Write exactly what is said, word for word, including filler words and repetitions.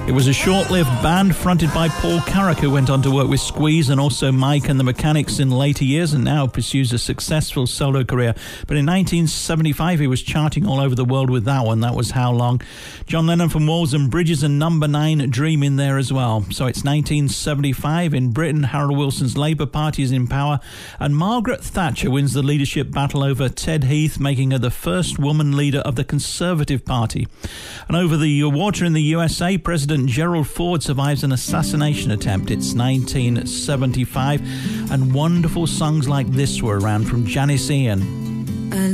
It was a short-lived band fronted by Paul Carrack, who went on to work with Squeeze and also Mike and the Mechanics in later years and now pursues a successful solo career. But in nineteen seventy-five, he was charting all over the world with that one. That was How Long. John Lennon from Walls and Bridges and Number Nine, Dream in there as well. So it's nineteen seventy-five. In Britain, Harold Wilson's Labour Party is in power and Margaret Thatcher wins the leadership battle over Ted Heath, making her the first woman leader of the Conservative Party. And over the water in the U S A, President Gerald Ford survives an assassination attempt. It's nineteen seventy-five, and wonderful songs like this were around from Janis Ian.